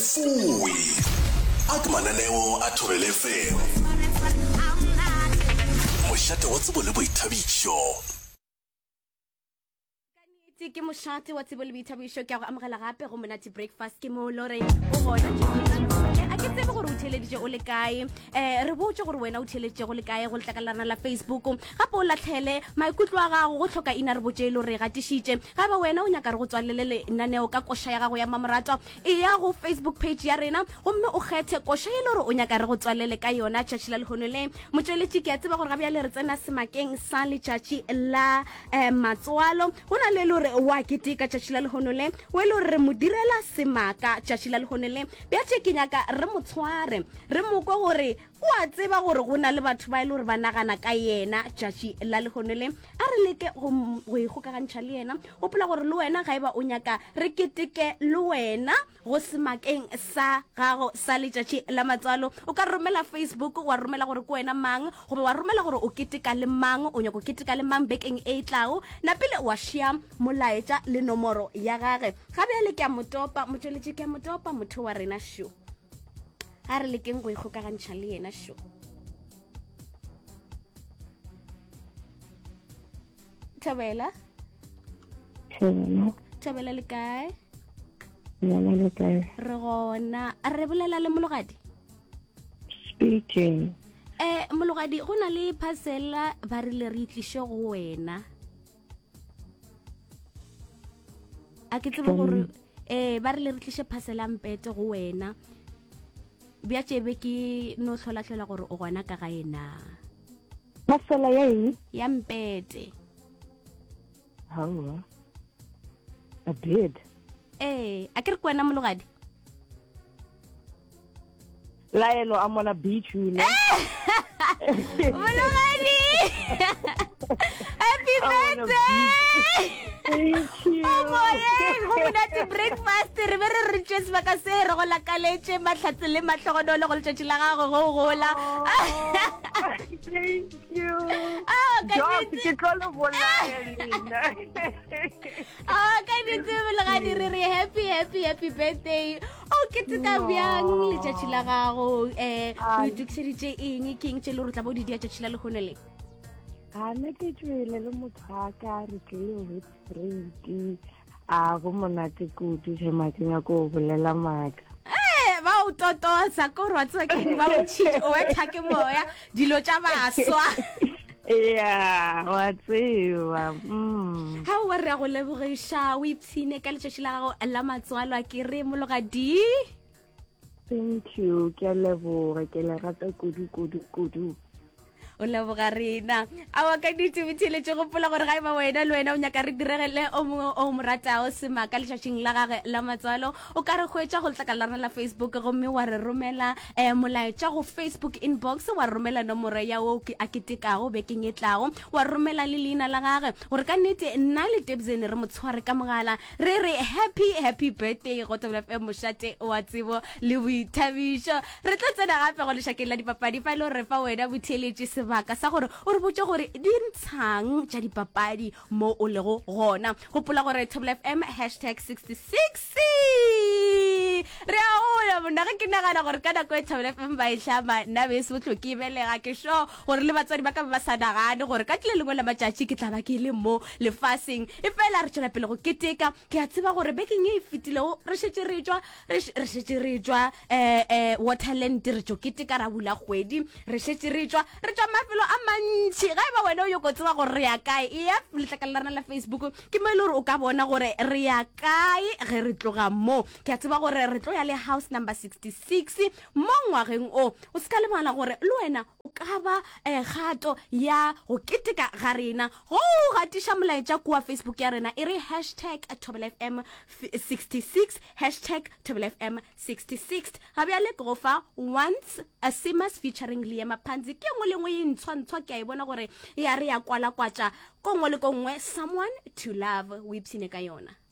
bofui a ke mananeo a Thobela FM mošate wa tsebo le boithabišo ke mošate wa tsebo le boithabišo ke a go amogela gape go monate breakfast ke mo Lorraine o gona a ke tsebe gore o theleditše o le kae re botse gore wena o theleditše go le kae go letlakalana la Facebook gape o latlhele maikutlo a gago go tlhoka ina re botse le re gatišitše gape wena o nyaka re go tswalele lenaneo ka koša ya gago ya mamoratwa e ya go Facebook page ya rena gomme o kgethe koša e le gore o nyaka re go tswalele ka yona tšatši la lehono le motsweletši ke a tseba gore gabe ya le re tsena semakeng sa letšatši la matswalo go na le gore wa keteka tšatši la lehono le o e le gore re mo direla semaka tšatši la lehono le bjatše ke nyaka re mo tshware re mo kwa gore o a tseba gore go na le batho ba e le gore ba nagana ka yena tšatši la lehono le a re leke go ikgokagantšha le yena gopola gore le wena ga e ba o nyaka re keteke le wena go semakeng sa gago sa letšatši la matswalo o ka romela Facebook wa romela gore ke wena mang gobe wa romela gore o keteka le mang o nyaka o keteka le mang bekeng e tlago na pele wa shia molaetša le nomoro ya gage gabe le ke a motopa motsweletši ke a motopa motho wa rena show a re lekeng go ikgokagantšha le yena show Thobela le kae re gona a re bolela le mologadi speaking mologadi go na le phasela ba re le re itliše go wena a ke tsebe gore ba re le re tliše phasela mpete go wena bja tsebe ke no tlhola gore o gona ka ga ena phasela ya eng ya mpete how a did a ke re kwena mologadi laelo a mona beach you know mologadi happy birthday thank you oh boy go monate breakfast re be re ritše sebaka se re go lakaletše mahlatse le mahlogonolo go letšatši la gago go gola thank you ka ditse mologadi re re happy birthday ke tseka bjang letšatši la gago o itukišeditše eng ke eng tše le gore tla bo di dia tšatši la lehono le ana ke tswele le mothaka re tlile with friend a go monate kudu se matsenya go bolela maka ba o totosa ko re wa tswa ke ba o tšhitše o thake moya dilo tša baswa wa tseba ha o re go lebogiša o ipshine ka letšatši la gago la matswalo a ke re mologadi thank you ke a leboga ke le rata kudu o leboga rena a wa ka ditšebetšheletše gopola gore ga e ba wena le wena o nyaka re diregele o mongwe o mo ratao semaka letšatšing la gage la matswalo o ka re hwetša go letlakalana la Facebook gomme wa re romela molaetša go Facebook inbox wa romela nomoro ya o a ketekago bekeng e tlago wa romela le leina la gage gore ka nnete nna le Tebzene re mo tshware ka mogala re re happy birthday go Thobela FM mošate wa tsebo le boithabišo re tlo tsena gape go lešakeng la dipapadi fa e le re fa wena botheletše sebaka sa gore o re botse gore di ntshang tša dipapadi mo o lego gona gopola gore Thobela FM #66 re a ola mona ge ke nagana gore ka nako e Thobela FM ba e tlhama nna bese botlo ke belega ke sho gore le batswadi ba ka ba sa nagane gore ka tlile lengwe la matšatši ke tla ba ke le mo lefaseng e fela re tšwela pele go keteka ke a tseba gore bekeng e fetilego re šetše re tšwa Waterland re tšo keteka ra bula kgwedi re šetše re tšwa mafelo a mantši ga e ba wena o yo ko tseba gore re ya kae e ya letlakalana la Facebook ke mo e le gore o ka bona gore re ya kae ge re tloga mo ke a tseba gore re tlo ya le house number 66 mo ngwageng o se ka lebala gore le wena o ka ba gato ya go keteka ga rena go gatiša molaetša kua Facebook ya rena e re #ThobelaFM 66 #ThobelaFM66 ga bjale ke go fa once a Simas featuring Liema Panzi ke ngwe le ngwe e ntshwantshwa ke a e bona gore ya re ya kwala kwatša ko ngwe le ko ngwe someone to love o ipshine ka yona